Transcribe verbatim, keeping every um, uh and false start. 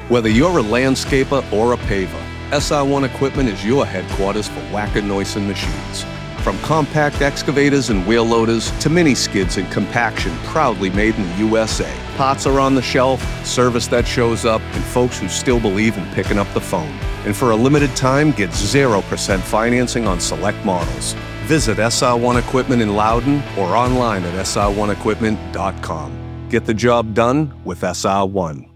Whether you're a landscaper or a paver, S R one Equipment is your headquarters for Wacker Neuson machines. From compact excavators and wheel loaders to mini skids and compaction proudly made in the U S A. Parts are on the shelf, service that shows up, and folks who still believe in picking up the phone. And for a limited time, get zero percent financing on select models. Visit S R one Equipment in Loudon or online at S R one equipment dot com. Get the job done with S R one.